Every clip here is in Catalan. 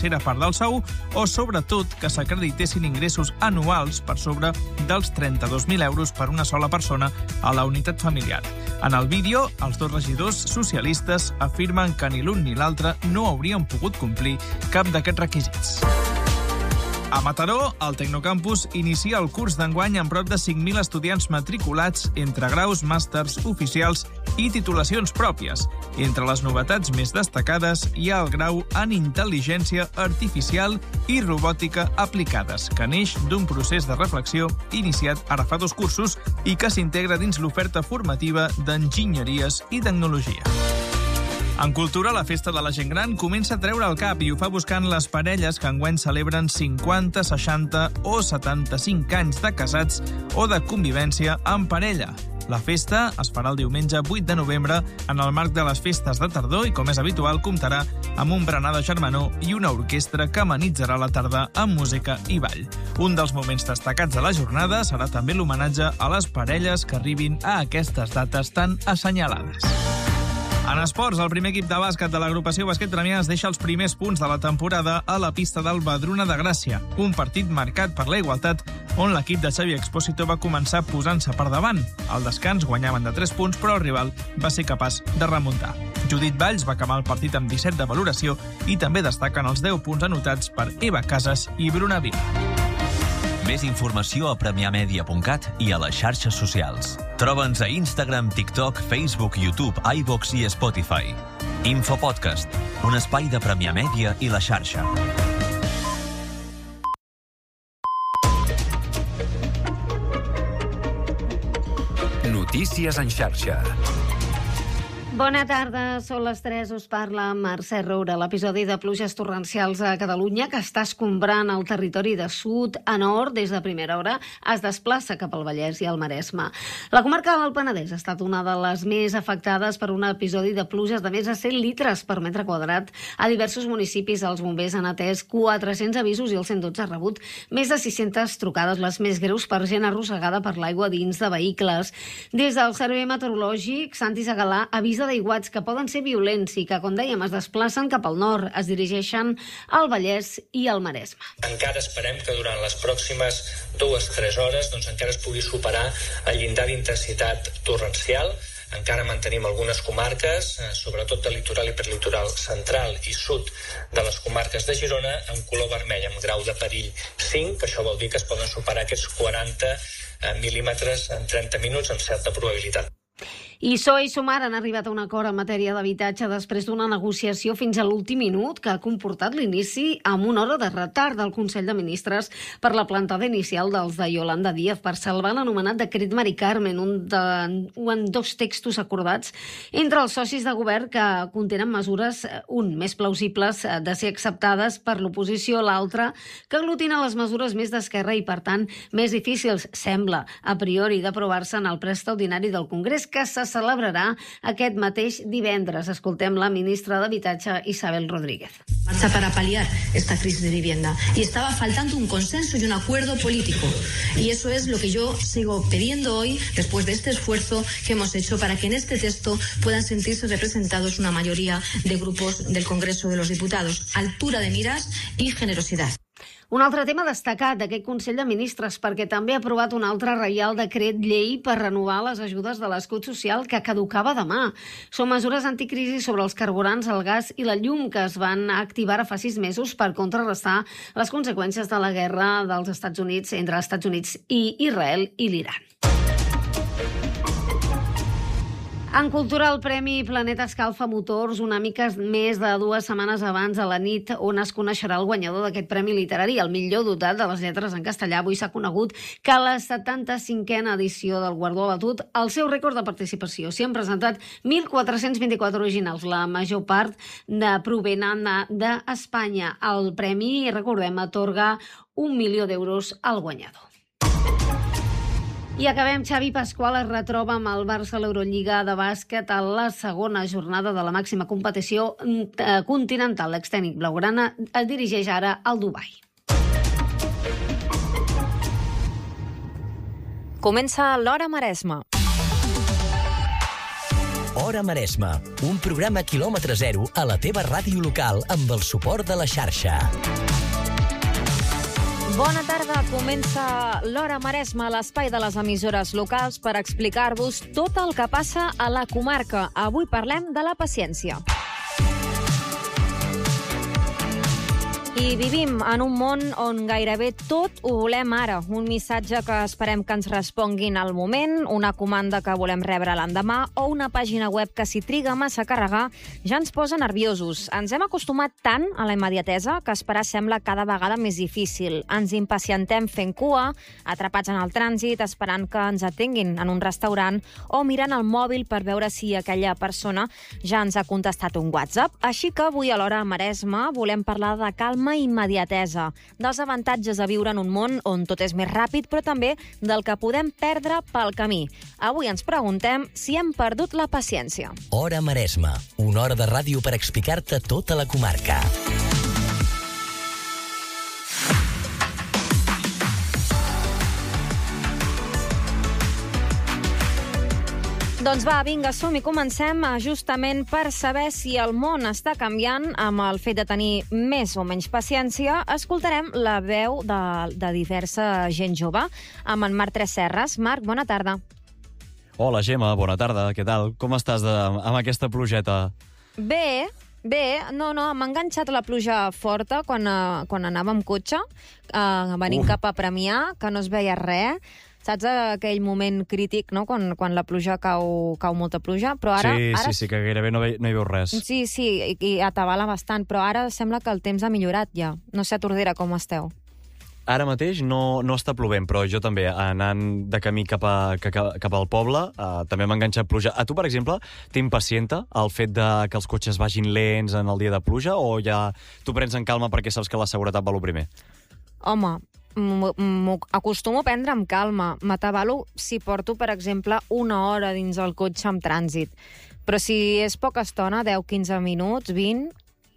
tercera part del sou o, sobretot, que s'acreditessin ingressos anuals per sobre dels 32.000 euros per una sola persona a la unitat familiar. En el vídeo, els dos regidors socialistes afirmen que ni l'un ni l'altre no haurien pogut complir cap d'aquests requisits. A Mataró, el Tecnocampus inicia el curs d'enguany amb prop de 5.000 estudiants matriculats entre graus, màsters, oficials i titulacions pròpies. Entre les novetats més destacades hi ha el grau en Intel·ligència Artificial i Robòtica Aplicades, que neix d'un procés de reflexió iniciat ara fa 2 cursos i que s'integra dins l'oferta formativa d'Enginyeries i Tecnologia. En cultura, la festa de la gent gran comença a treure el cap i ho fa buscant les parelles que enguany celebren 50, 60 o 75 anys de casats o de convivència en parella. La festa es farà el diumenge 8 de novembre en el marc de les festes de tardor i, com és habitual, comptarà amb un berenar de germanor i una orquestra que amenitzarà la tarda amb música i ball. Un dels moments destacats de la jornada serà també l'homenatge a les parelles que arribin a aquestes dates tan assenyalades. En esports, el primer equip de bàsquet de l'agrupació Bàsquet Premià es deixa els primers punts de la temporada a la pista del Vedruna de Gràcia, un partit marcat per la igualtat on l'equip de Xavi Expósito va començar posant-se per davant. Al descans guanyaven de 3 punts, però el rival va ser capaç de remuntar. Judit Valls va acabar el partit amb 17 de valoració i també destaquen els 10 punts anotats per Eva Casas i Bruna Vila. Més informació a premiamedia.cat i a les xarxes socials. Troba'ns a Instagram, TikTok, Facebook, YouTube, iVoox i Spotify. Infopodcast, un espai de Premià Mèdia i la xarxa. Notícies en xarxa. Bona tarda, són les 3, us parla Mercè Roura. L'episodi de pluges torrencials a Catalunya, que està escombrant el territori de sud a nord des de primera hora, es desplaça cap al Vallès i al Maresme. La comarca del Penedès ha estat una de les més afectades per un episodi de pluges de més de 100 litres per metre quadrat. A diversos municipis els bombers han atès 400 avisos i el 112 ha rebut més de 600 trucades, les més greus per gent arrossegada per l'aigua dins de vehicles. Des del Servei Meteorològic, Santi Segalà avisa d'aiguats que poden ser violents i que, com dèiem, es desplacen cap al nord, es dirigeixen al Vallès i al Maresme. Encara esperem que durant les pròximes 2-3 hores encara es pugui superar el llindar d'intensitat torrencial. Encara mantenim algunes comarques, sobretot del litoral i perlitoral central i sud de les comarques de Girona, en color vermell, amb grau de perill 5, que això vol dir que es poden superar aquests 40 mil·límetres en 30 minuts amb certa probabilitat. I PSOE i Sumar han arribat a un acord en matèria d'habitatge després d'una negociació fins a l'últim minut que ha comportat l'inici amb una hora de retard del Consell de Ministres per la plantada inicial dels de Yolanda Díaz per salvar l'anomenat decret Mari Carmen, en 2 textos acordats entre els socis de govern que contenen mesures, un més plausibles de ser acceptades per l'oposició, l'altre que aglutina les mesures més d'esquerra i, per tant, més difícils, sembla, a priori, d'aprovar-se en el ple extraordinari del Congrés, que se celebrarà aquest mateix divendres. Escoltem la ministra d'Habitatge, Isabel Rodríguez. Marcha para paliar esta crisis de vivienda y estaba faltando un consenso y un acuerdo político, y eso es lo que yo sigo pidiendo hoy después de este esfuerzo que hemos hecho para que en este texto puedan sentirse representados una mayoría de grupos del Congreso de los Diputados. Altura de miras y generosidad. Un altre tema destacat d'aquest Consell de Ministres, perquè també ha aprovat un altre reial decret llei per renovar les ajudes de l'escut social que caducava demà. Són mesures anticrisi sobre els carburants, el gas i la llum que es van activar fa 6 mesos per contrarrestar les conseqüències de la guerra dels Estats Units entre els Estats Units i Israel i l'Iran. En cultura, el Premi Planeta Escalfa Motors, una mica més de 2 setmanes abans a la nit on es coneixerà el guanyador d'aquest premi literari, el millor dotat de les lletres en castellà. Avui s'ha conegut que a la 75a edició del guardó ha batut el seu rècord de participació. S'hi han presentat 1.424 originals, la major part provenen d'Espanya. El premi, recordem, atorga 1 milió d'euros al guanyador. I acabem. Xavi Pasqual es retroba amb el Barça a l'Eurolliga de bàsquet a la segona jornada de la màxima competició continental. L'extècnic blaugrana es dirigeix ara al Dubai. Comença l'Hora Maresme. Hora Maresme, un programa quilòmetre zero a la teva ràdio local amb el suport de la xarxa. Bona tarda, comença l'Hora Maresme, l'espai de les emissores locals per explicar-vos tot el que passa a la comarca. Avui parlem de la paciència. I vivim en un món on gairebé tot ho volem ara. Un missatge que esperem que ens responguin al moment, una comanda que volem rebre l'endemà o una pàgina web que si triga massa a carregar ja ens posa nerviosos. Ens hem acostumat tant a la immediatesa que esperar sembla cada vegada més difícil. Ens impacientem fent cua, atrapats en el trànsit, esperant que ens atenguin en un restaurant o mirant el mòbil per veure si aquella persona ja ens ha contestat un WhatsApp. Així que avui a l'Hora Maresme volem parlar de calma i immediatesa, dels avantatges de viure en un món on tot és més ràpid, però també del que podem perdre pel camí. Avui ens preguntem si hem perdut la paciència. Hora Maresme, una hora de ràdio per explicar-te tota la comarca. Doncs va, vinga, som i comencem justament per saber si el món està canviant amb el fet de tenir més o menys paciència. Escoltarem la veu de diversa gent jove amb en Marc Tresserras. Marc, bona tarda. Hola, Gemma, bona tarda. Què tal? Com estàs amb aquesta plugeta? Bé, no, m'ha enganxat la pluja forta quan anava amb cotxe, venint cap a Premià, que no es veia res. Saps aquell moment crític, no?, quan la pluja cau molta pluja, però ara... Sí, que gairebé no hi veus res. Sí, i atabala bastant, però ara sembla que el temps ha millorat ja. No sé a Tordera com esteu. Ara mateix no està plovent, però jo també, anant de camí cap al poble, també m'ha enganxat pluja. A tu, per exemple, t'impacienta el fet que els cotxes vagin lents en el dia de pluja, o ja t'ho prens en calma perquè saps que la seguretat va lo primer? Home, m'ho acostumo a prendre amb calma. M'atabalo si porto, per exemple, una hora dins el cotxe amb trànsit. Però si és poca estona, 10-15 minuts, 20,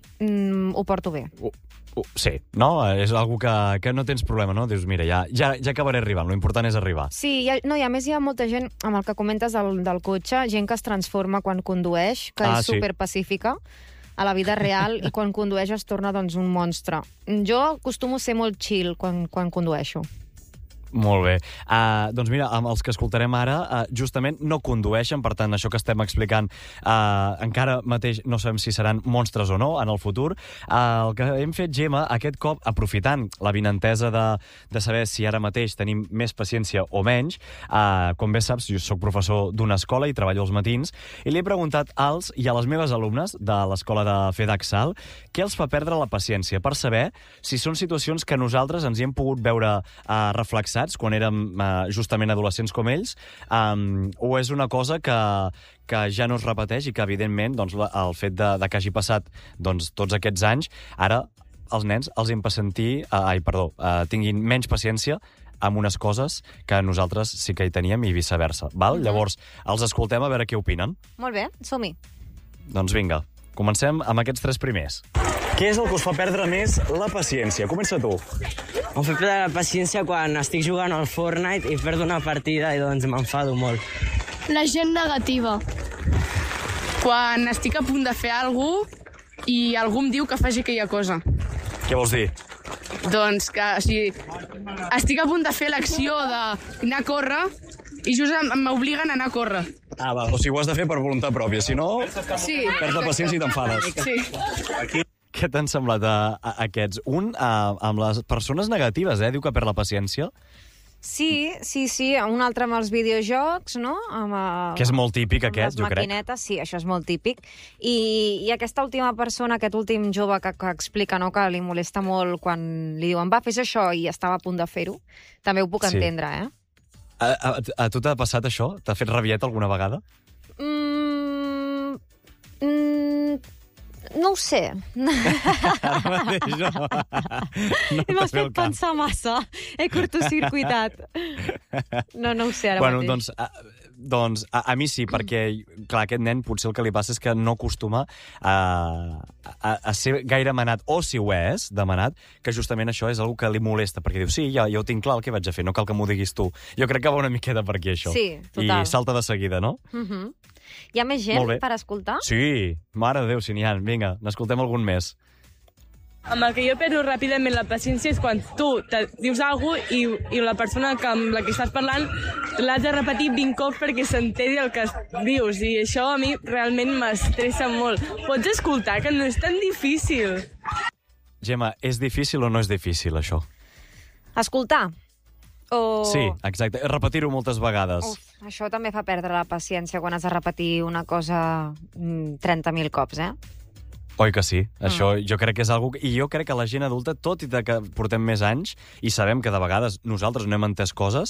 ho porto bé. Sí, no? És algo que no tens problema, no? Dius, mira, ja acabaré arribant, l'important és arribar. Sí, a més hi ha molta gent, amb el que comentes del cotxe, gent que es transforma quan condueix, que és superpacífica a la vida real, i quan condueix es torna doncs un monstre. Jo acostumo a ser molt chill quan condueixo. Molt bé. Doncs mira, amb els que escoltarem ara, justament no condueixen, per tant, això que estem explicant encara mateix no sabem si seran monstres o no en el futur. El que hem fet, Gemma, aquest cop, aprofitant la vinentesa de saber si ara mateix tenim més paciència o menys, com bé saps, jo soc professor d'una escola i treballo als matins, i li he preguntat als i a les meves alumnes de l'escola de FEDAC-SAL què els fa perdre la paciència, per saber si són situacions que nosaltres ens hi hem pogut veure reflexats quan érem justament adolescents com ells, o és una cosa que ja no es repeteix i que, evidentment, doncs, el fet de que hagi passat tots aquests anys, ara els nens tinguin menys paciència amb unes coses que nosaltres sí que hi teníem i viceversa. Val? Llavors, els escoltem a veure què opinen. Molt bé, som-hi. Doncs vinga, comencem amb aquests tres primers. Què és el que us fa perdre més la paciència? Comença tu. Em fa perdre la paciència quan estic jugant al Fortnite i perdo una partida i doncs m'enfado molt. La gent negativa. Quan estic a punt de fer alguna cosa i algú em diu que faci aquella cosa. Què vols dir? Doncs que estic a punt de fer l'acció d'anar a córrer i just m'obliguen a anar a córrer. Va, o sigui, ho has de fer per voluntat pròpia, si no, perds la paciència i t'enfades. Sí. Què t'han semblat aquests? Un, amb les persones negatives, diu que perd la paciència. Sí, un altre amb els videojocs, no? Que és molt típic, aquest, jo crec. Amb les maquinetes, sí, això és molt típic. I aquesta última persona, aquest últim jove que explica, no?, que li molesta molt quan li diuen va, fes això, i estava a punt de fer-ho, també ho puc entendre, A tu t'ha passat això? T'ha fet rabieta alguna vegada? No ho sé. Ara mateix no. M'has fet pensar massa. He curtocircuitat. No ho sé ara mateix. Doncs a mi sí, perquè, clar, aquest nen potser el que li passa és que no acostuma a ser gaire manat, o si ho és, demanat, que justament això és una que li molesta, perquè diu, sí, ja ho tinc clar el que vaig a fer, no cal que m'ho diguis tu. Jo crec que va una miqueta per aquí, això. Sí, total. I salta de seguida, no? Hi ha més gent per escoltar? Sí, mare de Déu, si n'hi ha. Vinga, n'escoltem algun més. Amb el que jo perdo ràpidament la paciència és quan tu dius alguna cosa i la persona amb la que estàs parlant l'has de repetir 20 cops perquè s'entengui el que dius, i això a mi realment m'estressa molt. Pots escoltar, que no és tan difícil. Gemma, és difícil o no és difícil, això? Escoltar? Sí, exacte. Repetir-ho moltes vegades. Això també fa perdre la paciència quan has de repetir una cosa 30.000 cops, Oi que sí? Això jo crec que és algo... I jo crec que la gent adulta, tot i que portem més anys, i sabem que de vegades nosaltres no hem entès coses,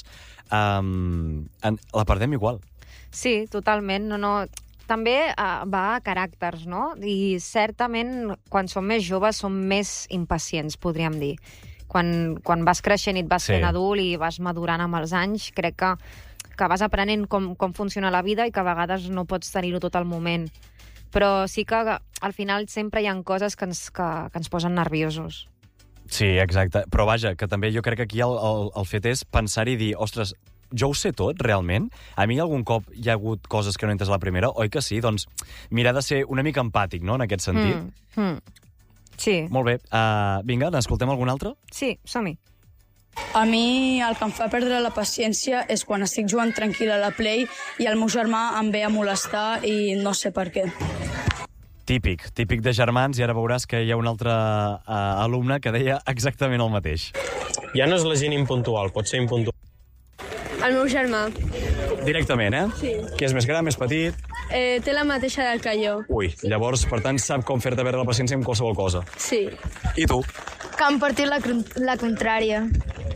la perdem igual. Sí, totalment. També va a caràcters, no? I certament, quan som més joves, som més impacients, podríem dir. Quan vas creixent i et vas fent adult i vas madurant amb els anys, crec que vas aprenent com funciona la vida i que a vegades no pots tenir-ho tot al moment. Però sí que al final sempre hi ha coses que ens posen nerviosos. Sí, exacte. Però vaja, que també jo crec que aquí el fet és pensar i dir, ostres, jo ho sé tot, realment? A mi algun cop hi ha hagut coses que no he entès la primera? Oi que sí? Doncs mirar de ser una mica empàtic, no?, en aquest sentit. Sí. Molt bé. Vinga, n'escoltem algun altre? Sí, som-hi. A mi el que em fa perdre la paciència és quan estic jugant tranquil·la a la Play i el meu germà em ve a molestar i no sé per què. Típic de germans, i ara veuràs que hi ha un altre alumne que deia exactament el mateix. Ja no és la gent impuntual, pot ser impuntual. El meu germà. Directament, Sí. Que és més gran, més petit? Té la mateixa edat que jo. Ui, llavors, per tant, sap com fer-te perdre la paciència amb qualsevol cosa. Sí. I tu? Que em partit la contrària.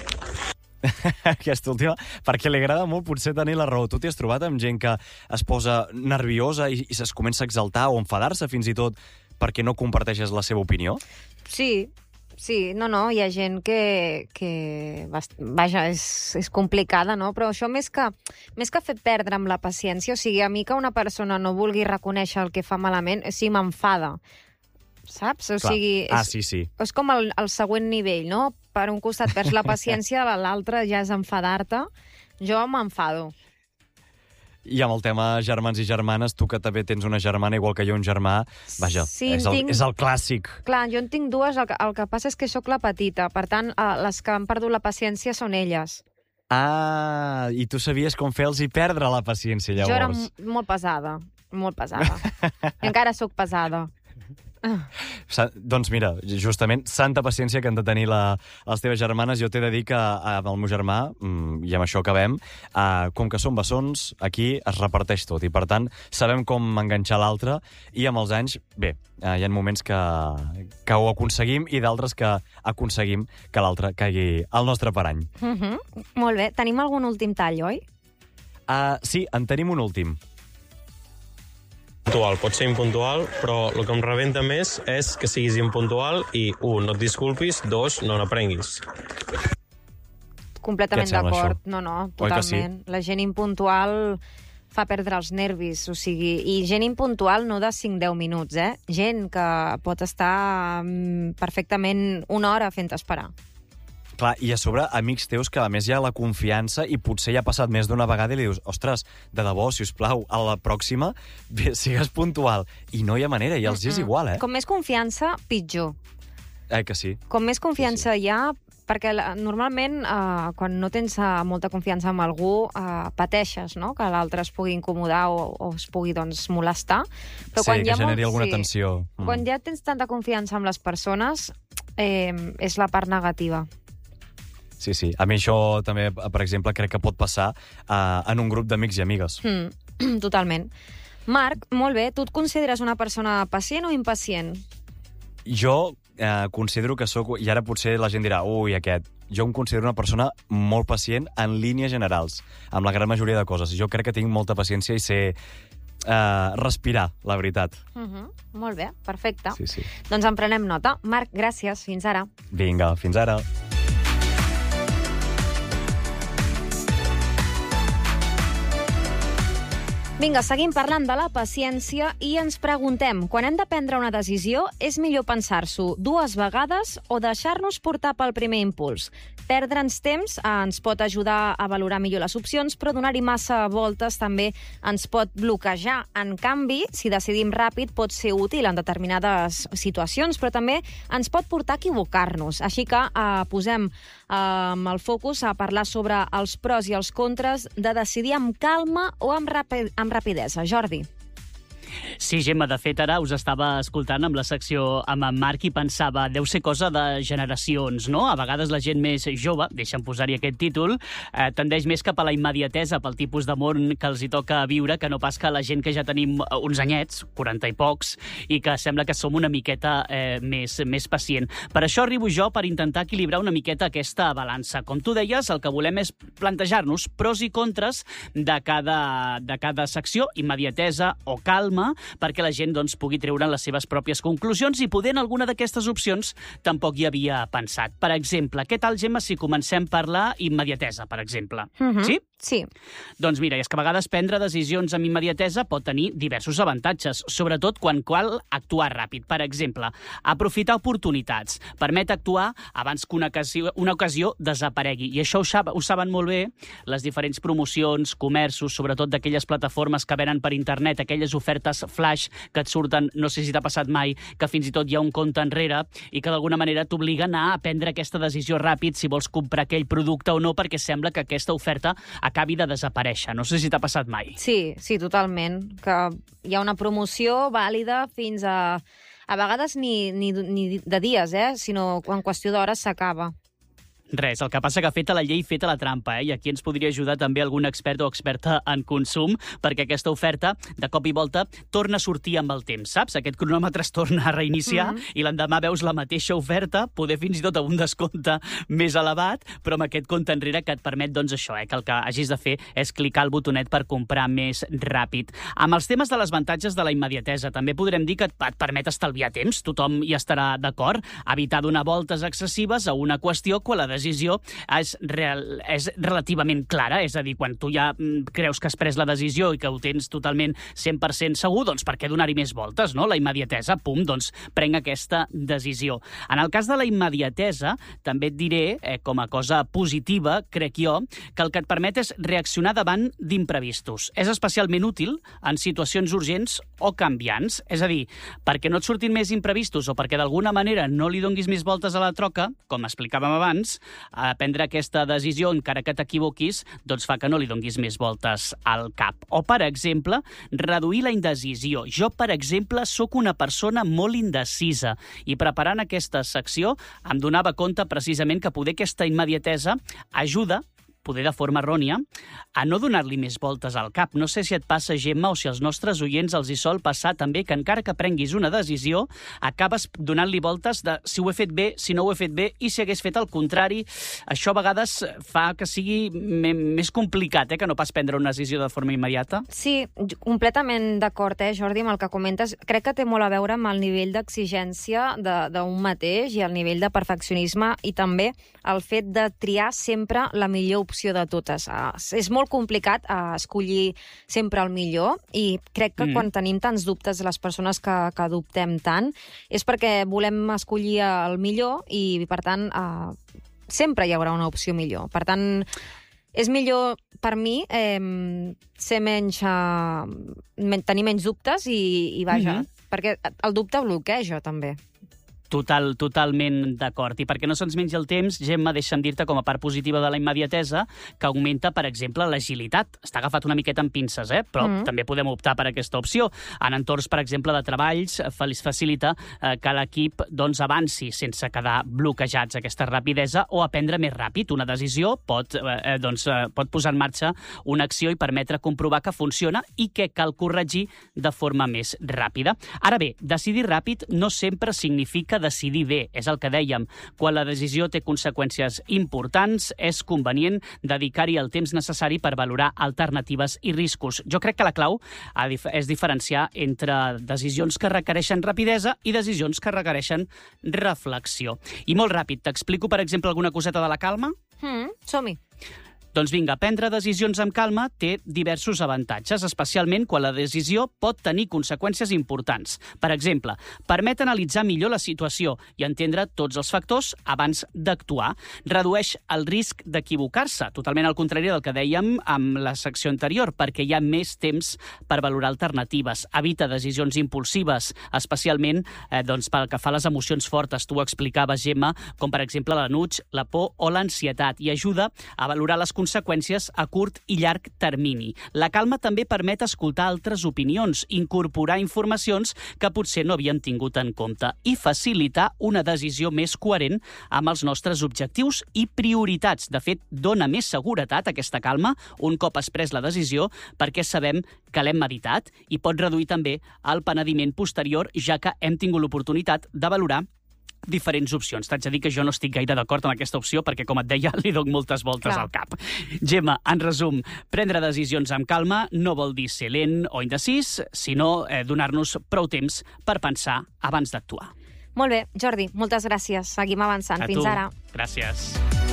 Aquesta última, perquè li agrada molt potser tenir la raó. Tu t'hi has trobat amb gent que es posa nerviosa i es comença a exaltar o enfadar-se fins i tot perquè no comparteixes la seva opinió? Sí, hi ha gent que vaja, és complicada, no? Però això més que fer perdre'm la paciència, o sigui, a mi que una persona no vulgui reconèixer el que fa malament, sí, m'enfada. Saps? O sigui, és com el següent nivell, no? Per un costat perds la paciència, l'altre ja és enfadar-te. Jo m'enfado. I amb el tema germans i germanes, tu que també tens una germana igual que jo un germà, vaja, sí, és el clàssic. Clar, jo en tinc dues, el que passa és que sóc la petita, per tant, les que han perdut la paciència són elles. Ah, i tu sabies com fer-los i perdre la paciència, llavors. Jo era molt pesada. I encara sóc pesada. Doncs mira, justament, santa paciència que han de tenir les teves germanes. Jo t'he de dir que amb el meu germà, i amb això acabem, com que som bessons, aquí es reparteix tot, i per tant sabem com enganxar l'altre, i amb els anys, bé, hi ha moments que ho aconseguim i d'altres que aconseguim que l'altre caigui al nostre parany. Molt bé. Tenim algun últim tall, oi? Sí, en tenim un últim. Pot ser impuntual, però el que em rebenta més és que siguis impuntual i, 1, no et disculpis, 2, no n'aprenguis. Completament d'acord. No, totalment. Sí? La gent impuntual fa perdre els nervis, o sigui, i gent impuntual no de 5-10 minuts, Gent que pot estar perfectament una hora fent esperar. Clar, i a sobre, amics teus que a més hi ha la confiança i potser ja ha passat més d'una vegada i li dius, ostres, de debò, si us plau, a la pròxima, sigues puntual. I no hi ha manera, i els és igual, Com més confiança, pitjor. Que sí. Com més confiança hi ha, perquè normalment, quan no tens molta confiança amb algú, pateixes, no?, que l'altre es pugui incomodar o es pugui, doncs, molestar. Però sí, que generi alguna tensió. Quan ja tens tanta confiança amb les persones, és la part negativa. Sí. A mi això també, per exemple, crec que pot passar en un grup d'amics i amigues. Totalment. Marc, molt bé. Tu et consideres una persona pacient o impacient? Jo considero que sóc... I ara potser la gent dirà, ui, aquest... Jo em considero una persona molt pacient en línies generals, amb la gran majoria de coses. Jo crec que tinc molta paciència i sé respirar, la veritat. Molt bé, perfecte. Sí. Doncs en prenem nota. Marc, gràcies. Fins ara. Vinga, fins ara. Vinga, seguim parlant de la paciència i ens preguntem, quan hem de prendre una decisió, és millor pensar-s'ho 2 vegades o deixar-nos portar pel primer impuls? Perdre'ns temps ens pot ajudar a valorar millor les opcions, però donar-hi massa voltes també ens pot bloquejar. En canvi, si decidim ràpid, pot ser útil en determinades situacions, però també ens pot portar a equivocar-nos. Així que posem el focus a parlar sobre els pros i els contres de decidir amb calma o amb rapidesa. Jordi. Sí, Gemma, de fet, ara us estava escoltant amb la secció amb en Marc i pensava, deu ser cosa de generacions, no? A vegades la gent més jove, deixa'm posar-hi aquest títol, tendeix més cap a la immediatesa pel tipus de món que els hi toca viure, que no pas que la gent que ja tenim uns anyets, 40 i pocs, i que sembla que som una miqueta més pacient. Per això arribo jo per intentar equilibrar una miqueta aquesta balança. Com tu deies, el que volem és plantejar-nos pros i contres de cada secció, immediatesa o calma, perquè la gent pugui treure les seves pròpies conclusions i poder en alguna d'aquestes opcions tampoc hi havia pensat. Per exemple, què tal, Gemma, si comencem per la immediatesa, per exemple? Sí? Sí. Doncs mira, és que a vegades prendre decisions amb immediatesa pot tenir diversos avantatges, sobretot quan cal actuar ràpid. Per exemple, aprofitar oportunitats, permet actuar abans que una ocasió desaparegui. I això ho saben molt bé les diferents promocions, comerços, sobretot d'aquelles plataformes que venen per internet, aquelles ofertes flash que et surten, no sé si t'ha passat mai, que fins i tot hi ha un compte enrere i que d'alguna manera t'obliguen a prendre aquesta decisió ràpid si vols comprar aquell producte o no, perquè sembla que aquesta oferta acabi de desaparèixer. No sé si t'ha passat mai. Sí, totalment. Que hi ha una promoció vàlida fins a vegades ni de dies, sinó en qüestió d'hores s'acaba. Res, el que passa que feta la llei, feta la trampa, i aquí ens podria ajudar també algun expert o experta en consum, perquè aquesta oferta, de cop i volta, torna a sortir amb el temps, saps? Aquest cronòmetre es torna a reiniciar i l'endemà veus la mateixa oferta, poder fins i tot amb un descompte més elevat, però amb aquest compte enrere que et permet, això, que el que hagis de fer és clicar el botonet per comprar més ràpid. Amb els temes de les avantatges de la immediatesa, també podrem dir que et permet estalviar temps, tothom hi estarà d'acord, evitar donar voltes excessives a una qüestió quan la decisió és relativament clara, és a dir, quan tu ja creus que has pres la decisió i que ho tens totalment 100% segur, doncs per què donar-hi més voltes, no? La immediatesa, pum, doncs prenc aquesta decisió. En el cas de la immediatesa, també et diré, com a cosa positiva, crec jo, que el que et permet és reaccionar davant d'imprevistos. És especialment útil en situacions urgents o canviants, és a dir, perquè no et surtin més imprevistos o perquè d'alguna manera no li donguis més voltes a la troca, com explicàvem abans, prendre aquesta decisió, encara que t'equivoquis, doncs fa que no li donguis més voltes al cap. O, per exemple, reduir la indecisió. Jo, per exemple, sóc una persona molt indecisa i preparant aquesta secció em donava compte precisament que poder aquesta immediatesa ajuda, poder de forma errònia, a no donar-li més voltes al cap. No sé si et passa, Gemma, o si als nostres oients els hi sol passar també que encara que prenguis una decisió, acabes donant-li voltes de si ho he fet bé, si no ho he fet bé, i si hagués fet el contrari. Això a vegades fa que sigui més complicat, que no pas prendre una decisió de forma immediata. Sí, completament d'acord, Jordi, amb el que comentes. Crec que té molt a veure amb el nivell d'exigència d'un mateix i el nivell de perfeccionisme i també el fet de triar sempre la millor opció de totes. És molt complicat escollir sempre el millor i crec que quan tenim tants dubtes, les persones que dubtem tant, és perquè volem escollir el millor i, per tant, sempre hi haurà una opció millor. Per tant, és millor per mi tenir menys dubtes i vaja, perquè el dubte bloqueja també. Totalment d'acord. I perquè no se'ns mengi el temps, Gemma, deixa'm dir-te com a part positiva de la immediatesa que augmenta, per exemple, l'agilitat. Està agafat una miqueta amb pinces, però també podem optar per aquesta opció. En entorns, per exemple, de treballs, facilita que l'equip avanci sense quedar bloquejats, aquesta rapidesa, o aprendre més ràpid. Una decisió pot posar en marxa una acció i permetre comprovar que funciona i que cal corregir de forma més ràpida. Ara bé, decidir ràpid no sempre significa decidir bé, és el que dèiem. Quan la decisió té conseqüències importants, és convenient dedicar-hi el temps necessari per valorar alternatives i riscos. Jo crec que la clau és diferenciar entre decisions que requereixen rapidesa i decisions que requereixen reflexió. I molt ràpid, t'explico, per exemple, alguna coseta de la calma? Som-hi. Doncs vinga, prendre decisions amb calma té diversos avantatges, especialment quan la decisió pot tenir conseqüències importants. Per exemple, permet analitzar millor la situació i entendre tots els factors abans d'actuar. Redueix el risc d'equivocar-se, totalment al contrari del que dèiem amb la secció anterior, perquè hi ha més temps per valorar alternatives. Evita decisions impulsives, especialment pel que fa a les emocions fortes. Tu ho explicaves, Gemma, com per exemple l'enuig, la por o l'ansietat, i ajuda a valorar les conseqüències a curt i llarg termini. La calma també permet escoltar altres opinions, incorporar informacions que potser no havíem tingut en compte i facilitar una decisió més coherent amb els nostres objectius i prioritats. De fet, dona més seguretat aquesta calma un cop has pres la decisió perquè sabem que l'hem meditat i pot reduir també el penediment posterior, ja que hem tingut l'oportunitat de valorar diferents opcions. T'haig de dir que jo no estic gaire d'acord amb aquesta opció perquè, com et deia, li dono moltes voltes al cap. Gemma, en resum, prendre decisions amb calma no vol dir ser lent o indecís, sinó donar-nos prou temps per pensar abans d'actuar. Molt bé, Jordi, moltes gràcies. Seguim avançant. Fins ara. Gràcies.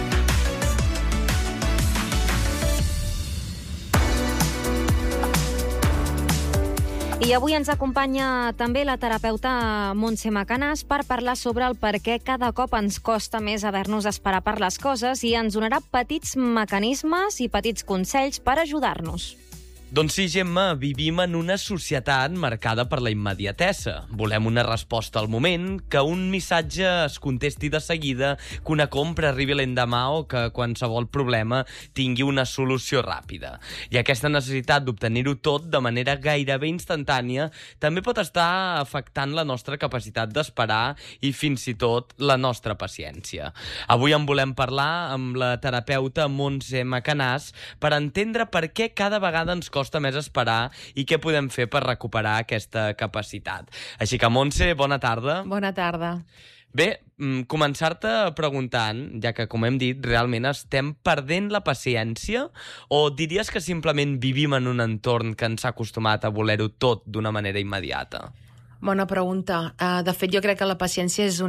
I avui ens acompanya també la terapeuta Montse Macanàs per parlar sobre el per què cada cop ens costa més haver-nos d'esperar per les coses i ens donarà petits mecanismes i petits consells per ajudar-nos. Doncs sí, Gemma, vivim en una societat marcada per la immediatesa. Volem una resposta al moment, que un missatge es contesti de seguida, que una compra arribi l'endemà o que qualsevol problema tingui una solució ràpida. I aquesta necessitat d'obtenir-ho tot de manera gairebé instantània també pot estar afectant la nostra capacitat d'esperar i fins i tot la nostra paciència. Avui en volem parlar amb la terapeuta Montse Macanàs per entendre per què cada vegada ens costa més esperar i què podem fer per recuperar aquesta capacitat. Així que, Montse, bona tarda. Bona tarda. Bé, començar-te preguntant, ja que, com hem dit, realment estem perdent la paciència o diries que simplement vivim en un entorn que ens ha acostumat a voler-ho tot d'una manera immediata? Bona pregunta. De fet, jo crec que la paciència és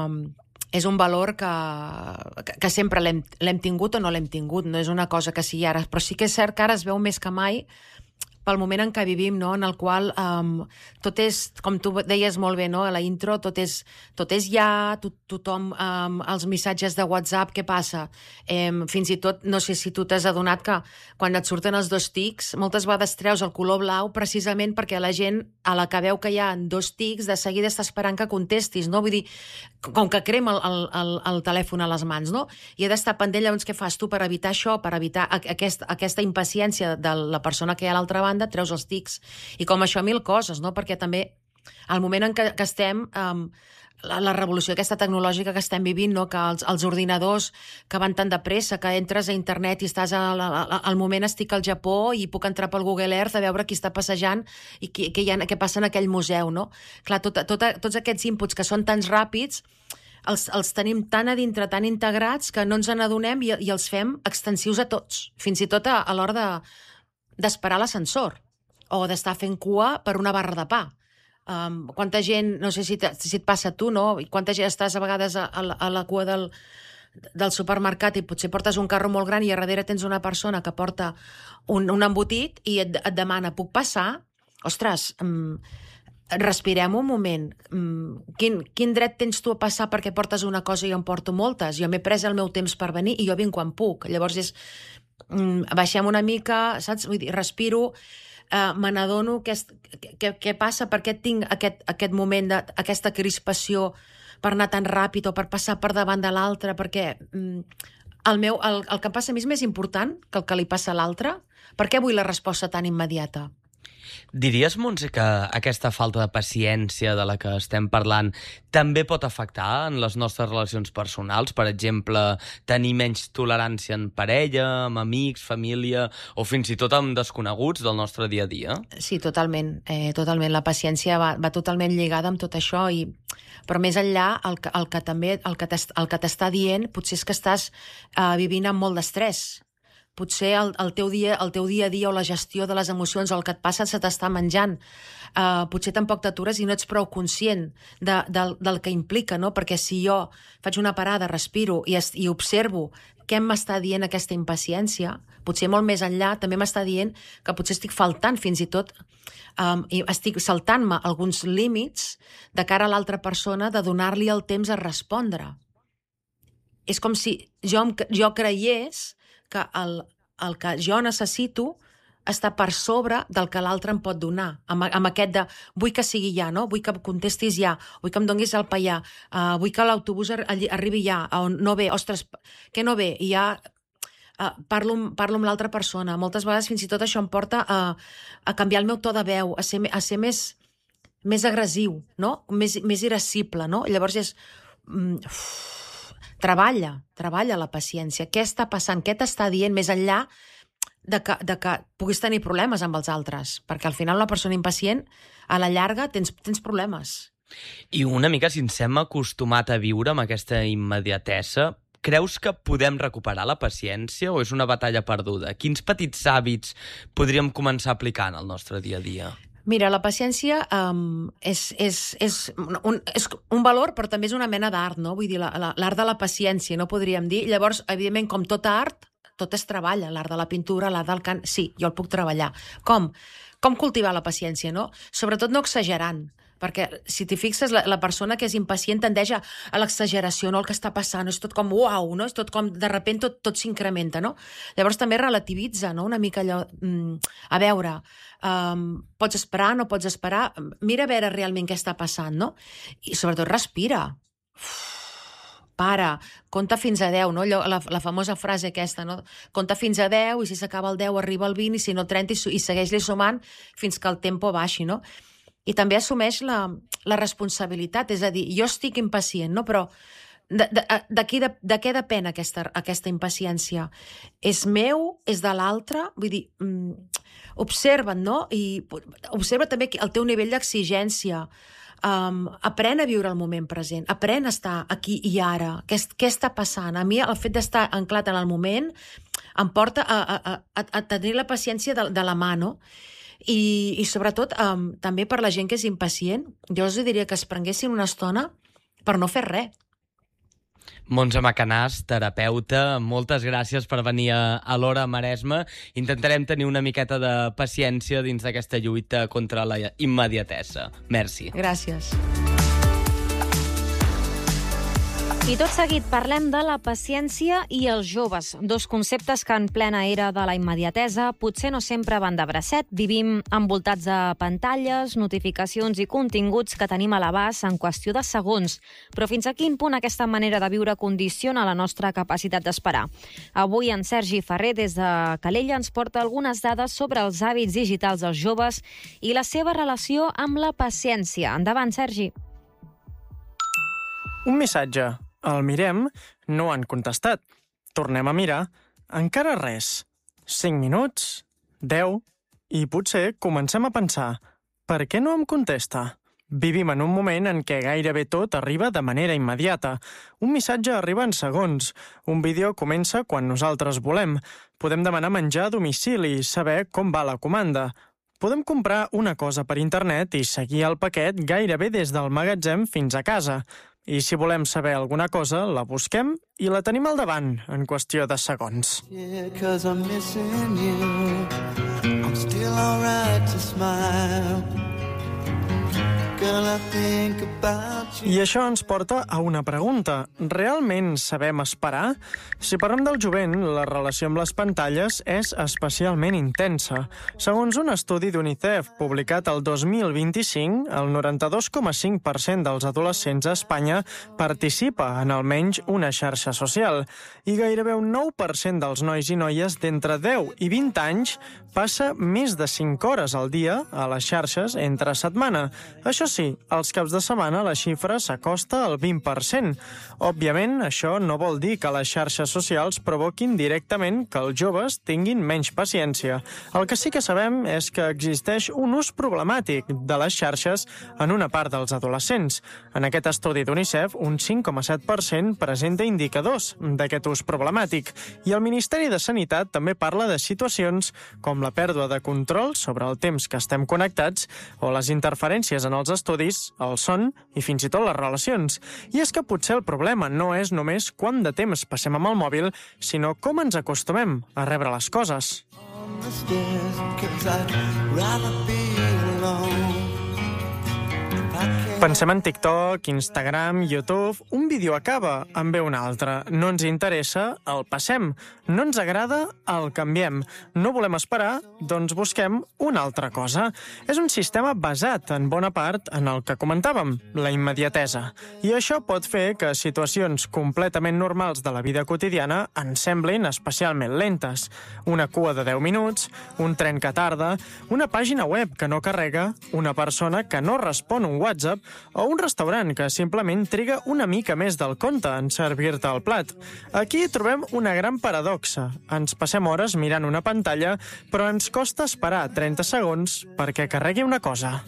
un valor que sempre l'hem tingut o no l'hem tingut, no és una cosa que sigui ara, però sí que és cert que ara es veu més que mai pel moment en què vivim, no? En el qual tot és, com tu deies molt bé, no? A la intro, tot és ja, tothom, els missatges de WhatsApp, què passa? Fins i tot, no sé si tu t'has adonat que quan et surten els 2 tics, moltes vegades treus el color blau precisament perquè la gent, a la que veu que hi ha 2 tics, de seguida està esperant que contestis, no? Vull dir, com que crema el telèfon a les mans, no? I he d'estar pendent, llavors què fas tu per evitar això, per evitar aquesta impaciència de la persona que hi ha a l'altra banda, treus els tics. I com això 1000 coses, no? Perquè també al moment en què estem, la revolució aquesta tecnològica que estem vivint, no? Que els ordinadors que van tan de pressa, que entres a internet i estàs al moment estic al Japó i puc entrar pel Google Earth a veure qui està passejant i què passa en aquell museu, no? Clar, tots aquests inputs que són tan ràpids els tenim tan a dintre, tan integrats, que no ens n'adonem i els fem extensius a tots, fins i tot a l'hora d'esperar l'ascensor o d'estar fent cua per una barra de pa. Quanta gent, no sé si et passa a tu, no? Quanta gent estàs a vegades a la cua del supermercat i potser portes un carro molt gran i a darrere tens una persona que porta un embotit i et demana, puc passar? Ostres, respirem un moment. Quin dret tens tu a passar perquè portes una cosa i jo en porto moltes? Jo m'he pres el meu temps per venir i jo vinc quan puc. Llavors baixem una mica, saps? Vull dir, respiro, me n'adono què passa, per què tinc aquest moment, aquesta crispació per anar tan ràpid o per passar per davant de l'altre, perquè el que em passa a mi és més important que el que li passa a l'altre. Per què vull la resposta tan immediata? Diries, Montse, que aquesta falta de paciència de la que estem parlant també pot afectar en les nostres relacions personals? Per exemple, tenir menys tolerància en parella, amb amics, família o fins i tot amb desconeguts del nostre dia a dia? Sí, totalment. La paciència va totalment lligada amb tot això, però més enllà el que t'està dient potser és que estàs vivint amb molt d'estrès. potser el teu dia a dia o la gestió de les emocions o el que et passa se t'està menjant. Potser tampoc t'atures i no ets prou conscient del que implica, no? Perquè si jo faig una parada, respiro i observo què m'està dient aquesta impaciència, potser molt més enllà també m'està dient que potser estic faltant fins i tot i estic saltant-me alguns límits de cara a l'altra persona de donar-li el temps a respondre. És com si jo creiés que el que jo necessito està per sobre del que l'altre em pot donar, amb aquest de vull que sigui ja, no? Vull que em contestis ja, vull que em donis el pa ja, vull que l'autobús arribi ja, on no ve, ostres, que no ve, i ja parlo amb l'altra persona. Moltes vegades fins i tot això em porta a canviar el meu to de veu, a ser més agressiu, no? Més irascible, no? Llavors és... Treballa la paciència. Què està passant? Què t'està dient més enllà de que puguis tenir problemes amb els altres? Perquè al final una persona impacient, a la llarga, tens problemes. I una mica, si ens hem acostumat a viure amb aquesta immediatesa, creus que podem recuperar la paciència o és una batalla perduda? Quins petits hàbits podríem començar a aplicar en el nostre dia a dia? Mira, la paciència és un valor, però també és una mena d'art, no? Vull dir, l'art de la paciència, no podríem dir. Llavors, evidentment, com tot art, tot es treballa. L'art de la pintura, l'art del cant... Sí, jo el puc treballar. Com? Com cultivar la paciència, no? Sobretot no exagerant. Perquè si t'hi fixes, la persona que és impacient tendeix a l'exageració, no? El que està passant, és tot com uau, no? És tot com, de sobte, tot s'incrementa, no? Llavors també relativitza, no? Una mica allò, a veure, pots esperar, no pots esperar, mira a veure realment què està passant, no? I sobretot respira. Para, compta fins a 10, no? La famosa frase aquesta, no? Compta fins a 10 i si s'acaba el 10 arriba el 20 i si no 30 i segueix-li sumant fins que el tempo baixi, no? I també assumeix la responsabilitat, és a dir, jo estic impacient, no? Però de què depèn aquesta impaciència? És meu? És de l'altre? Vull dir, observa't, no? I observa també el teu nivell d'exigència. Aprèn a viure el moment present, aprèn a estar aquí i ara. Què està passant? A mi el fet d'estar anclat en el moment em porta a tenir la paciència de la mà, no? I sobretot també per la gent que és impacient, jo els diria que es prenguessin una estona per no fer res. Montse Macanàs, terapeuta, moltes gràcies per venir a l'Hora Maresme. Intentarem tenir una miqueta de paciència dins d'aquesta lluita contra la immediatesa. Merci. Gràcies. I tot seguit parlem de la paciència i els joves, dos conceptes que en plena era de la immediatesa potser no sempre van de bracet. Vivim envoltats de pantalles, notificacions i continguts que tenim a l'abast en qüestió de segons. Però fins a quin punt aquesta manera de viure condiciona la nostra capacitat d'esperar? Avui en Sergi Ferrer, des de Calella, ens porta algunes dades sobre els hàbits digitals dels joves i la seva relació amb la paciència. Endavant, Sergi. Un missatge. El mirem, no han contestat. Tornem a mirar, encara res. 5 minuts, 10, i potser comencem a pensar, per què no em contesta? Vivim en un moment en què gairebé tot arriba de manera immediata. Un missatge arriba en segons. Un vídeo comença quan nosaltres volem. Podem demanar menjar a domicili i saber com va la comanda. Podem comprar una cosa per internet i seguir el paquet gairebé des del magatzem fins a casa. I si volem saber alguna cosa, la busquem i la tenim al davant, en qüestió de segons. Yeah, 'cause I'm missing you. I'm still alright to smile. Girl, I think about you. I això ens porta a una pregunta. Realment sabem esperar? Si parlem del jovent, la relació amb les pantalles és especialment intensa. Segons un estudi d'UNICEF publicat el 2025, el 92,5% dels adolescents a Espanya participa en almenys una xarxa social i gairebé un 9% dels nois i noies d'entre 10 i 20 anys passa més de 5 hores al dia a les xarxes entre setmana. Això sí, els caps de setmana la xifra s'acosta al 20%. Òbviament, això no vol dir que les xarxes socials provoquin directament que els joves tinguin menys paciència. El que sí que sabem és que existeix un ús problemàtic de les xarxes en una part dels adolescents. En aquest estudi d'UNICEF, un 5,7% presenta indicadors d'aquest ús problemàtic i el Ministeri de Sanitat també parla de situacions com la pèrdua de control sobre el temps que estem connectats o les interferències en els estudis, el son i fins i tot les relacions. I és que potser el problema no és només quant de temps passem amb el mòbil, sinó com ens acostumem a rebre les coses. Pensem en TikTok, Instagram, YouTube... Un vídeo acaba, en ve un altre. No ens interessa, el passem. No ens agrada, el canviem. No volem esperar, doncs busquem una altra cosa. És un sistema basat, en bona part, en el que comentàvem, la immediatesa. I això pot fer que situacions completament normals de la vida quotidiana ens semblin especialment lentes. Una cua de 10 minuts, un tren que tarda, una pàgina web que no carrega, una persona que no respon un WhatsApp o un restaurant que simplement triga una mica més del compte en servir-te el plat. Aquí trobem una gran paradoxa. Ens passem hores mirant una pantalla, però ens costa esperar 30 segons perquè carregui una cosa.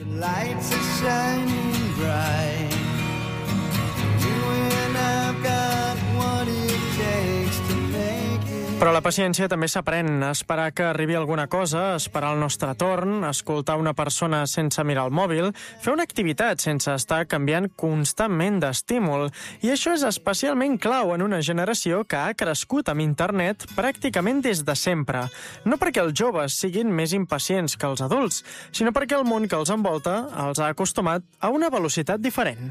Però la paciència també s'aprèn. Esperar que arribi alguna cosa, esperar el nostre torn, escoltar una persona sense mirar el mòbil, fer una activitat sense estar canviant constantment d'estímul. I això és especialment clau en una generació que ha crescut amb internet pràcticament des de sempre. No perquè els joves siguin més impacients que els adults, sinó perquè el món que els envolta els ha acostumat a una velocitat diferent.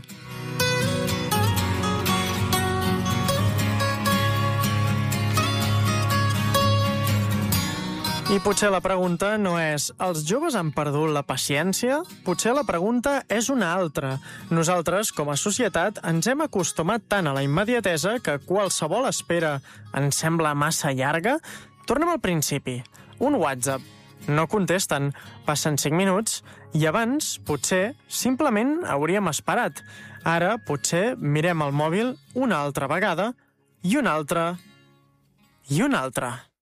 I potser la pregunta no és els joves han perdut la paciència? Potser la pregunta és una altra. Nosaltres, com a societat, ens hem acostumat tant a la immediatesa que qualsevol espera ens sembla massa llarga? Tornem al principi. Un WhatsApp. No contesten. Passen 5 minuts i abans, potser, simplement hauríem esperat. Ara, potser, mirem el mòbil una altra vegada i una altra i una altra.